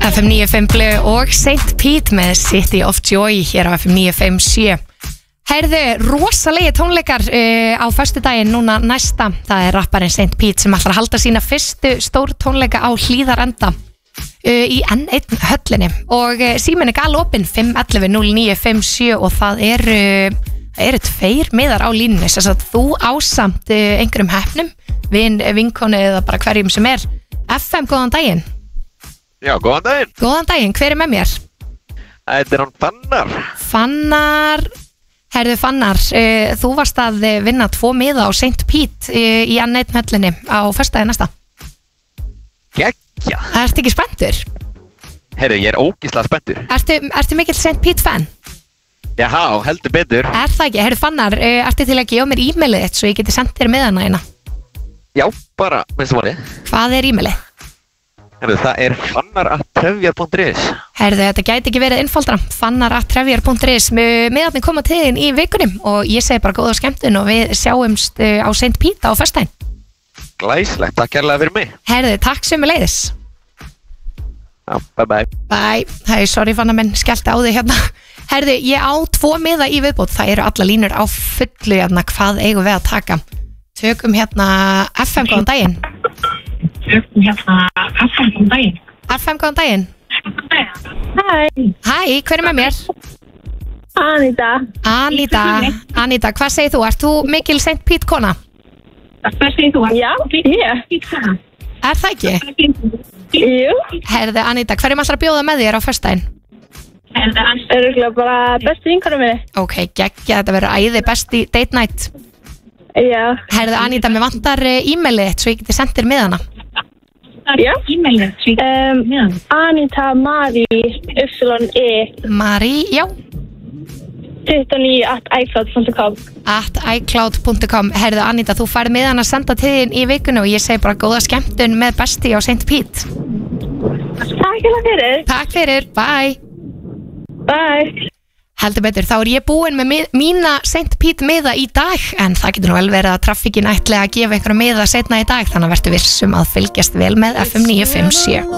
FM 95 Blu og St. Pete með City of Joy hér á FM 957. Heyrðu, rosalegi tónleikar á föstudaginn núna næsta. Það er rapparinn St. Pete sem ætlar að halda sína fyrstu stór tónleika á Hlíðarenda í N1 höllinni og síminn er galopinn 511-0957 og það eru 2 miðar á línunni, þess að þú ásamt einhverjum hefnum, vinkonu eða bara hverjum sem er. FM, góðan daginn. Já, góðan daginn. Góðan daginn, hver er með mér? Þetta er hann Fannar. Fannar, herðu Fannar, þú varst að vinna 2 miða á St. Pete í N1 höllinni á föstudaginn næsta. Gekkja. Ertu ekki spenntur? Herru, ég er ógeðslega spenntur. Ertu mikill St. Pete fan? Jáhá, heldur betur. Er það ekki? Herru Fannar, ertu til að gefa mér e-mailið þitt svo ég geti sendt þér miðana hérna? Já, bara, minnst þú manni. Hvað er e-mailið? Herru, það er fannar@trevjar.is. Herðu, þetta gæti ekki verið innfaldra. fannar@trevjar.is. Miðarnir koma til þín í vikunni og ég segi bara góða skemmtun og við sjáumst á St. Pete á föstudaginn. Glæslegt, takk kærlega fyrir mig. Herðu, takk sömuleiðis. Já, bye bye. Bye. Hei, sorry Fannar minn, skellti á þig hérna. Herðu, ég á 2 miða í viðbót. Það eru alla línur á fullu hérna. Hvað eigum við að taka? Tökum hérna FM, góðan daginn. FM, góðan daginn. Hæ, Hæ, hver er með mér? Anita. Anita, hvað segir þú? Ert þú mikil St. Pete kona? Já, ég. Er það ekki? Jú, Herðu, Anita, hverjum ætlar að bjóða með þér á föstudaginn? örugglega bara bestu vinkonu minni. Ok, geggja, þetta verður æði besti date night. Já. Herðu, Anita, mér vantar e-mailið þitt svo ég geti sendt þér miðana. Já. Anita Mari YE Mari, já, 29@icloud.com. @icloud.com. Herðu, Anita, þú færð miðana að senda til þín í vikunni og ég segi bara góða skemmtun með besti á St. Pete. Takk fyrir. Takk fyrir, bye. Bye. Heldur betur, þá er ég búin með mína St. Pete miða í dag en það getur nú vel verið að traffíkin ætli að gefa einhverja miða setna í dag þannig að verður vissum að fylgjast vel með FM 957.